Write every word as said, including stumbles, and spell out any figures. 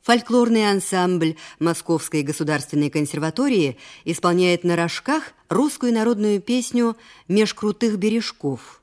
Фольклорный ансамбль Московской государственной консерватории исполняет на рожках русскую народную песню «Меж крутых бережков».